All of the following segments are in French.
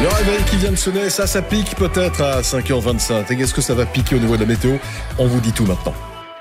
Le réveil qui vient de sonner, ça pique peut-être à 5h25. Et qu'est-ce que ça va piquer au niveau de la météo? On vous dit tout maintenant.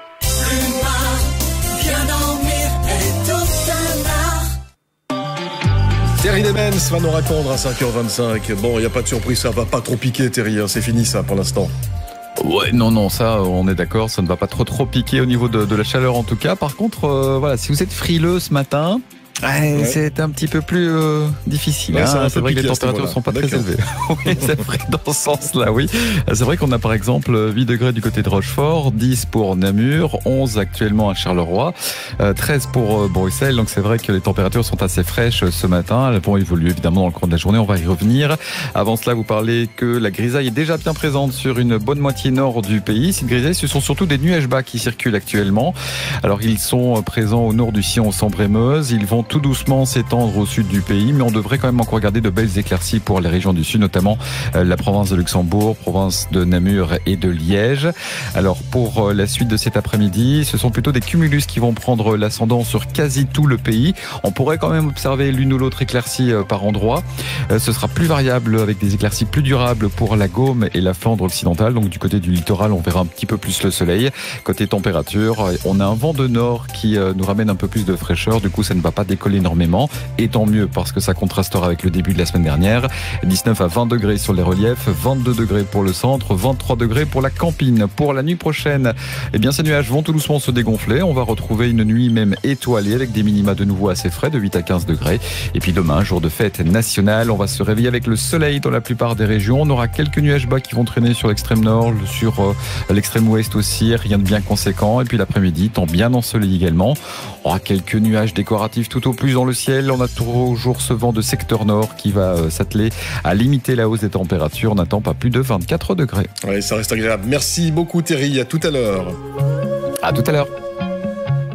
Terry Demens va nous répondre à 5h25. Bon, il n'y a pas de surprise, ça va pas trop piquer, Terry. C'est fini ça pour l'instant. Ouais, non, ça, on est d'accord, ça ne va pas trop piquer au niveau de la chaleur en tout cas. Par contre, voilà, si vous êtes frileux ce matin, c'est un petit peu plus difficile. Ouais, c'est vrai que les températures ne sont pas très élevées. Oui, c'est vrai dans ce sens-là, oui. C'est vrai qu'on a par exemple 8 degrés du côté de Rochefort, 10 pour Namur, 11 actuellement à Charleroi, 13 pour Bruxelles. Donc c'est vrai que les températures sont assez fraîches ce matin. Elles vont évoluer évidemment dans le cours de la journée, on va y revenir. Avant cela, vous parlez que la grisaille est déjà bien présente sur une bonne moitié nord du pays. Cette grisaille, ce sont surtout des nuages bas qui circulent actuellement. Alors ils sont présents au nord du Sion, au Sambre-et-Meuse. Ils vont tout doucement s'étendre au sud du pays, mais on devrait quand même encore garder de belles éclaircies pour les régions du sud, notamment la province de Luxembourg, province de Namur et de Liège. Alors pour la suite de cet après-midi, ce sont plutôt des cumulus qui vont prendre l'ascendant sur quasi tout le pays. On pourrait quand même observer l'une ou l'autre éclaircie par endroit. Ce sera plus variable avec des éclaircies plus durables pour la Gaume et la Flandre occidentale. Donc du côté du littoral, on verra un petit peu plus le soleil. Côté température, on a un vent de nord qui nous ramène un peu plus de fraîcheur. Du coup, ça ne va pas décoller énormément, et tant mieux parce que ça contrastera avec le début de la semaine dernière. 19 à 20 degrés sur les reliefs, 22 degrés pour le centre, 23 degrés pour la Campine. Pour la nuit prochaine, eh bien ces nuages vont tout doucement se dégonfler. On va retrouver une nuit même étoilée avec des minima de nouveau assez frais de 8 à 15 degrés. Et puis demain, jour de fête nationale, on va se réveiller avec le soleil dans la plupart des régions. On aura quelques nuages bas qui vont traîner sur l'extrême nord, sur l'extrême ouest aussi, rien de bien conséquent. Et puis l'après-midi, temps bien ensoleillé également. On aura quelques nuages décoratifs tout au plus dans le ciel. On a toujours ce vent de secteur nord qui va s'atteler à limiter la hausse des températures. On n'attend pas plus de 24 degrés. Oui, ça reste agréable. Merci beaucoup Terry, à tout à l'heure. À tout à l'heure.